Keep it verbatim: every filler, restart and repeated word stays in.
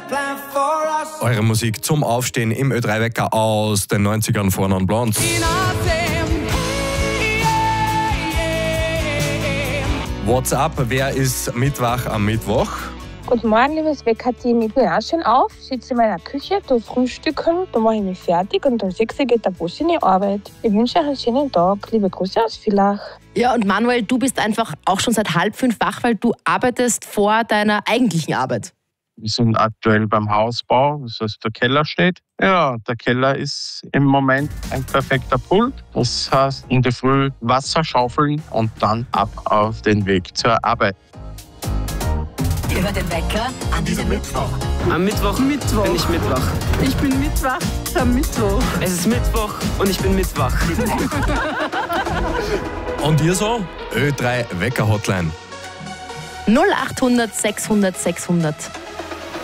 Eure Musik zum Aufstehen im Ö drei Wecker aus den neunzigern vorne und blond. WhatsApp, wer ist Mittwoch am Mittwoch? Guten Morgen, liebes Wecker-Team. Ich bin auch schon auf, sitze in meiner Küche, tu frühstücken, da mache ich mich fertig und um sechs Uhr geht der Bus in die Arbeit. Ich wünsche euch einen schönen Tag. Liebe Grüße aus Villach. Ja, und Manuel, du bist einfach auch schon seit halb fünf wach, weil du arbeitest vor deiner eigentlichen Arbeit. Wir sind aktuell beim Hausbau, das heißt, der Keller steht. Ja, der Keller ist im Moment ein perfekter Pult. Das heißt, in der Früh Wasser schaufeln und dann ab auf den Weg zur Arbeit. Ihr hört den Wecker an diesem Mittwoch. Am Mittwoch, Mittwoch bin ich Mittwoch. Ich bin Mittwoch am Mittwoch. Es ist Mittwoch und ich bin Mittwoch. Und ihr so? Ö drei Wecker Hotline. null achthundert sechshundert sechshundert.